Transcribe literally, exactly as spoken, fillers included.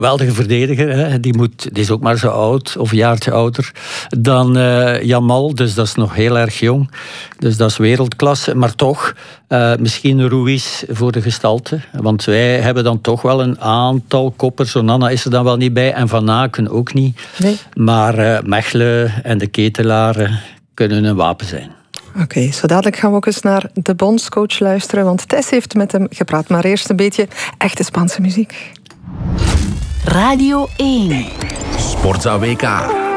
geweldige verdediger. Hè. Die, moet, die is ook maar zo oud, of een jaartje ouder dan uh, Jamal. Dus dat is nog heel erg jong. Dus dat is wereldklasse. Maar toch, uh, misschien Ruiz voor de gestalte. Want wij hebben dan toch wel een aantal koppers. Onana is er dan wel niet bij. En Van Aken ook niet. Nee. Maar uh, Mechelen en de Ketelaar kunnen een wapen zijn. Oké, okay, zo dadelijk gaan we ook eens naar de bondscoach luisteren. Want Tess heeft met hem gepraat. Maar eerst een beetje echte Spaanse muziek. Radio één. Sportza W K.